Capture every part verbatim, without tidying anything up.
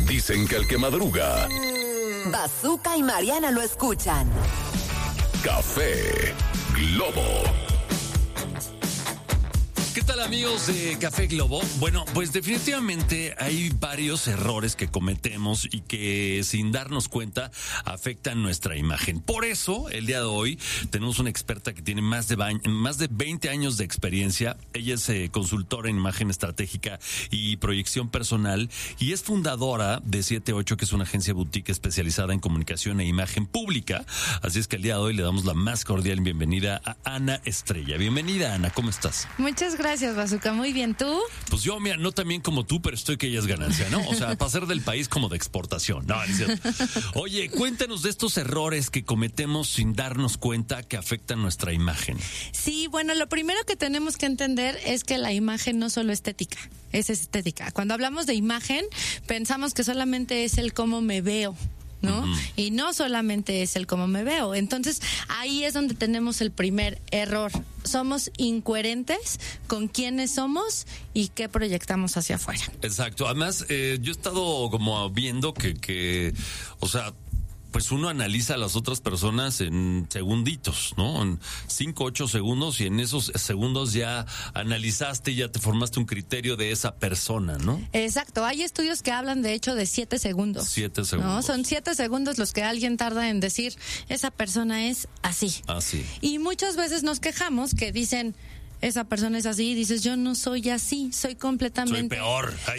Dicen que el que madruga. Bazooka y Mariana lo escuchan. Café Globo. ¿Qué tal, amigos de Café Globo? Bueno, pues definitivamente hay varios errores que cometemos y que sin darnos cuenta afectan nuestra imagen. Por eso, el día de hoy tenemos una experta que tiene más de, ba- más de veinte años de experiencia. Ella es eh, consultora en imagen estratégica y proyección personal y es fundadora de siete ocho, que es una agencia boutique especializada en comunicación e imagen pública. Así es que el día de hoy le damos la más cordial bienvenida a Ana Estrella. Bienvenida, Ana, ¿cómo estás? Muchas gracias. Gracias, Bazooka. Muy bien, ¿tú? Pues yo, mira, no tan bien como tú, pero estoy que ella es ganancia, ¿no? O sea, pasar del país como de exportación. No, es cierto. Oye, cuéntanos de estos errores que cometemos sin darnos cuenta que afectan nuestra imagen. Sí, bueno, lo primero que tenemos que entender es que la imagen no solo es estética, es estética. Cuando hablamos de imagen, pensamos que solamente es el cómo me veo, ¿no? Uh-huh. Y no solamente es el cómo me veo. Entonces, ahí es donde tenemos el primer error. Somos incoherentes con quiénes somos y qué proyectamos hacia afuera. Exacto. Además, eh, yo he estado como viendo que, que, o sea, pues uno analiza a las otras personas en segunditos, ¿no? En cinco, ocho segundos, y en esos segundos ya analizaste y ya te formaste un criterio de esa persona, ¿no? Exacto. Hay estudios que hablan, de hecho, de siete segundos. Siete segundos. ¿No? Son siete segundos los que alguien tarda en decir, esa persona es así. Así. Y muchas veces nos quejamos que dicen, esa persona es así, y dices, yo no soy así, soy completamente... Soy peor. Ay.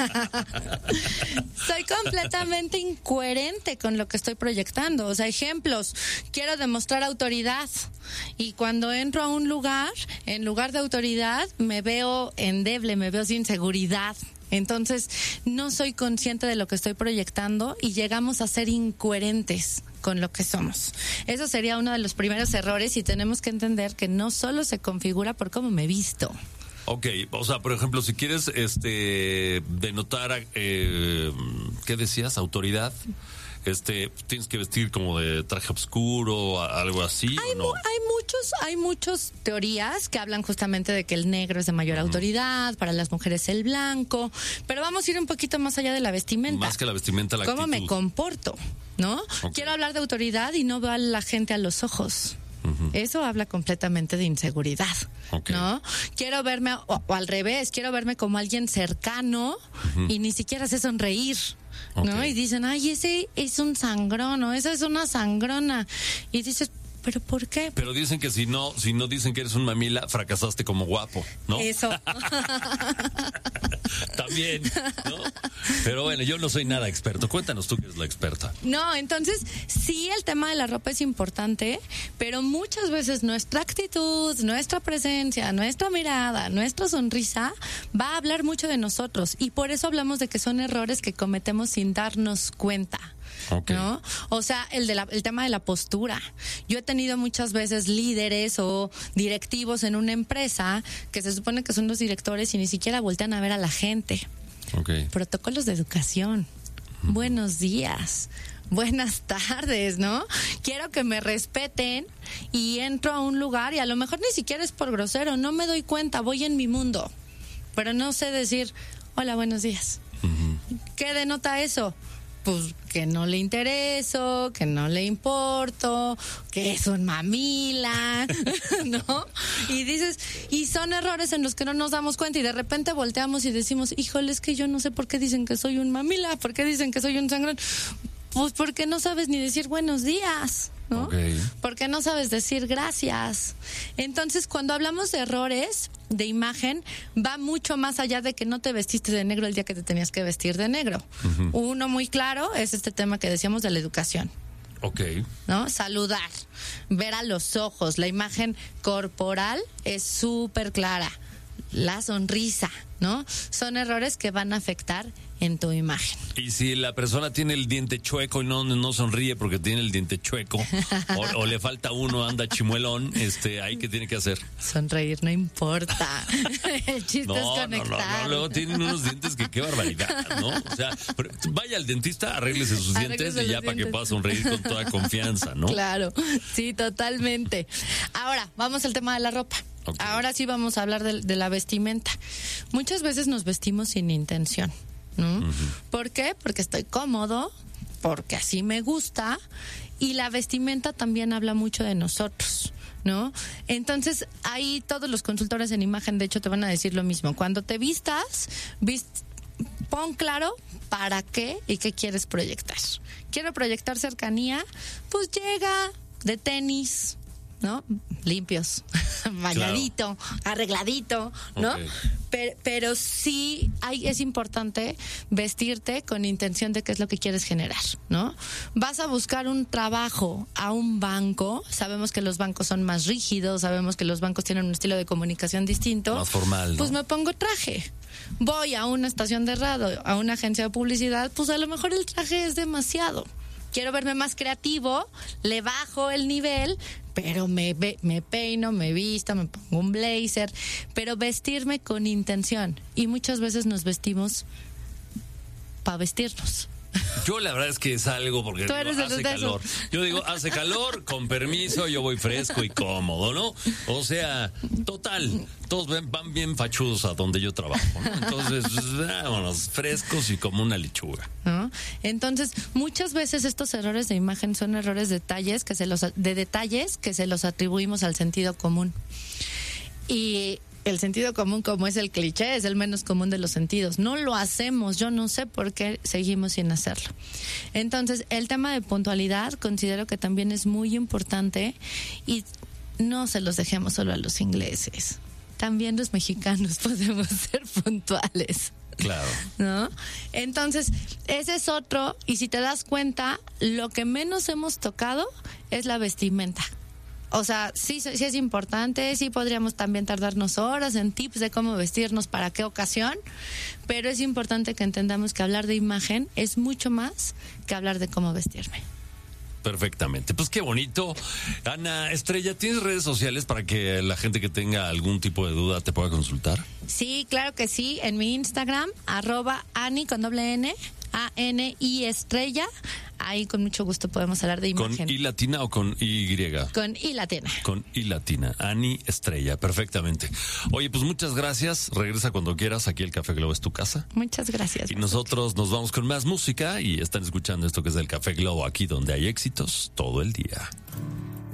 Soy completamente incoherente con lo que estoy proyectando. O sea, ejemplos, quiero demostrar autoridad y cuando entro a un lugar, en lugar de autoridad, me veo endeble, me veo sin seguridad. Entonces, no soy consciente de lo que estoy proyectando y llegamos a ser incoherentes con lo que somos. Eso sería uno de los primeros errores y tenemos que entender que no solo se configura por cómo me visto. Ok, o sea, por ejemplo, si quieres este denotar, eh, ¿qué decías? Autoridad. Este, tienes que vestir como de traje oscuro, algo así. Hay, ¿o no? mu- hay muchos, hay muchas teorías que hablan justamente de que el negro es de mayor uh-huh. autoridad, para las mujeres el blanco, pero vamos a ir un poquito más allá de la vestimenta. Más que la vestimenta, la ¿Cómo actitud? me comporto? ¿No? Okay. Quiero hablar de autoridad y no veo a la gente a los ojos. Uh-huh. Eso habla completamente de inseguridad, okay. ¿no? Quiero verme, o, o al revés, quiero verme como alguien cercano uh-huh. y ni siquiera sé sonreír. Okay. ¿No? Y dicen, ay, ese es un sangrón, o esa es una sangrona. Y dices, ¿pero por qué? Pero dicen que si no, si no dicen que eres un mamila, fracasaste como guapo, ¿no? Eso. También, ¿no? Pero bueno, yo no soy nada experto. Cuéntanos tú que eres la experta. No, entonces, sí, el tema de la ropa es importante, pero muchas veces nuestra actitud, nuestra presencia, nuestra mirada, nuestra sonrisa va a hablar mucho de nosotros. Y por eso hablamos de que son errores que cometemos sin darnos cuenta. Okay. ¿No? O sea, el de la, el tema de la postura. Yo he tenido muchas veces líderes o directivos en una empresa que se supone que son los directores y ni siquiera voltean a ver a la gente. Okay. Protocolos de educación. Uh-huh. Buenos días. Buenas tardes, ¿no? Quiero que me respeten y entro a un lugar y a lo mejor ni siquiera es por grosero, no me doy cuenta, voy en mi mundo, pero no sé decir, hola, buenos días. Uh-huh. ¿Qué denota eso? Pues que no le intereso, que no le importo, que es un mamila, ¿no? Y dices, y son errores en los que no nos damos cuenta y de repente volteamos y decimos, híjole, es que yo no sé por qué dicen que soy un mamila, por qué dicen que soy un sangrón. Pues porque no sabes ni decir buenos días, ¿no? Okay. Porque no sabes decir gracias. Entonces, cuando hablamos de errores de imagen, va mucho más allá de que no te vestiste de negro el día que te tenías que vestir de negro. Uh-huh. Uno muy claro es este tema que decíamos de la educación. Ok. ¿No? Saludar, ver a los ojos, la imagen corporal es súper clara. La sonrisa, ¿no? Son errores que van a afectar en tu imagen. Y si la persona tiene el diente chueco y no, no sonríe porque tiene el diente chueco, o, o le falta uno, anda chimuelón, este, ¿ahí qué tiene que hacer? Sonreír no importa. El chiste no, es conectar. No, no, no, luego tienen unos dientes que qué barbaridad, ¿no? O sea, vaya al dentista, arréglese sus Arréglese dientes y ya para que pueda sonreír con toda confianza, ¿no? Claro, sí, totalmente. Ahora, vamos al tema de la ropa. Okay. Ahora sí vamos a hablar de, de la vestimenta. Muchas veces nos vestimos sin intención. ¿no? Uh-huh. ¿Por qué? Porque estoy cómodo, porque así me gusta, y la vestimenta también habla mucho de nosotros, ¿no? Entonces, ahí todos los consultores en imagen, de hecho, te van a decir lo mismo. Cuando te vistas, vist, pon claro para qué y qué quieres proyectar. Quiero proyectar cercanía, pues llega de tenis, ¿no? Limpios, bañadito, claro. Arregladito, ¿no? Okay. Pero, pero sí hay, es importante vestirte con intención de qué es lo que quieres generar, ¿no? Vas a buscar un trabajo a un banco, sabemos que los bancos son más rígidos, sabemos que los bancos tienen un estilo de comunicación distinto. Más formal, ¿no? Pues me pongo traje. Voy a una estación de radio, a una agencia de publicidad, pues a lo mejor el traje es demasiado. Quiero verme más creativo, le bajo el nivel, pero me, me peino, me visto, me pongo un blazer, pero vestirme con intención. Y muchas veces nos vestimos para vestirnos. Yo la verdad es que salgo porque digo, hace calor. Yo digo, hace calor, con permiso, yo voy fresco y cómodo, ¿no? O sea, total, todos van bien fachudos a donde yo trabajo, ¿no? Entonces, vámonos, frescos y como una lechuga. ¿No? Entonces, muchas veces estos errores de imagen son errores de detalles que se los, de detalles que se los atribuimos al sentido común. Y el sentido común, como es el cliché, es el menos común de los sentidos. No lo hacemos, yo no sé por qué seguimos sin hacerlo. Entonces, el tema de puntualidad considero que también es muy importante y no se los dejemos solo a los ingleses. También los mexicanos podemos ser puntuales. Claro. ¿No? Entonces, ese es otro, y si te das cuenta, lo que menos hemos tocado es la vestimenta. O sea, sí, sí es importante, sí podríamos también tardarnos horas en tips de cómo vestirnos para qué ocasión, pero es importante que entendamos que hablar de imagen es mucho más que hablar de cómo vestirme. Perfectamente. Pues qué bonito. Ana Estrella, ¿tienes redes sociales para que la gente que tenga algún tipo de duda te pueda consultar? Sí, claro que sí. En mi Instagram, arroba Ani con doble N, A N I Estrella. Ahí con mucho gusto podemos hablar de imagen. ¿Con I latina o con Y? Con I latina. Con I latina. Ani Estrella, perfectamente. Oye, pues muchas gracias. Regresa cuando quieras. Aquí el Café Globo es tu casa. Muchas gracias. Y nosotros nos vamos con más música y están escuchando esto que es el Café Globo, aquí donde hay éxitos todo el día.